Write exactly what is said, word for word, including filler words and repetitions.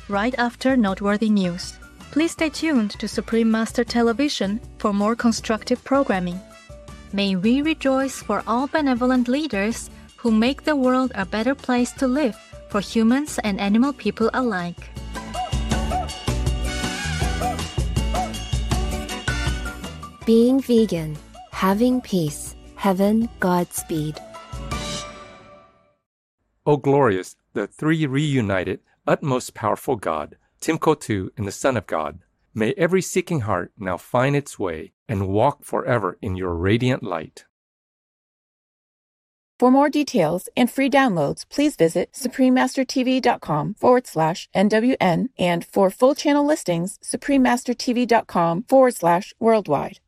right after noteworthy news. Please stay tuned to Supreme Master Television for more constructive programming. May we rejoice for all benevolent leaders who make the world a better place to live for humans and animal people alike. Being vegan, having peace, heaven, Godspeed. O glorious, the three reunited, utmost powerful God, Timko two and the Son of God, may every seeking heart now find its way and walk forever in your radiant light. For more details and free downloads, please visit suprememastertv.com forward slash NWN, and for full channel listings, suprememastertv.com forward slash worldwide.